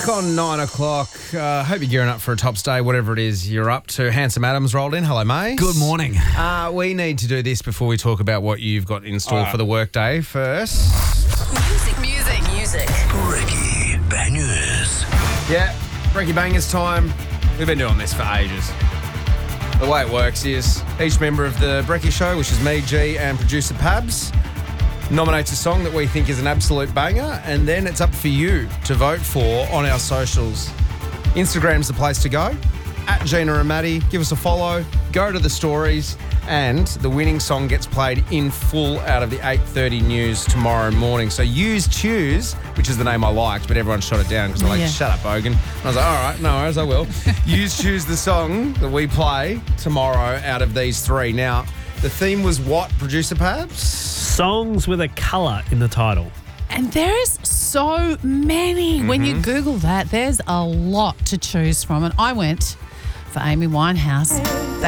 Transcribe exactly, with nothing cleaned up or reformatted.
Back on nine o'clock. Uh, hope you're gearing up for a Tops day, whatever it is you're up to. Handsome Adams rolled in. Hello, mate. Good morning. Uh, we need to do this before we talk about what you've got in store All right. for the workday. First, Music, music, music. Brekkie Bangers. yeah, Brekkie Bangers time. We've been doing this for ages. The way it works is each member of the Brekkie Show, which is me, G, and producer Pabs, nominates a song that we think is an absolute banger, and then it's up for you to vote for on our socials. Instagram's the place to go. At Gina and Maddie, give us a follow, go to the stories, and the winning song gets played in full out of the eight thirty news tomorrow morning. So use Choose, which is the name I liked, but everyone shot it down because they're like, Yeah. shut up, Bogan. And I was like, all right, no worries, I will. Use Choose the song that we play tomorrow out of these three. Now, the theme was what, producer Pabs? Songs with a colour in the title. And there's so many. When you Google that, there's a lot to choose from. And I went for Amy Winehouse.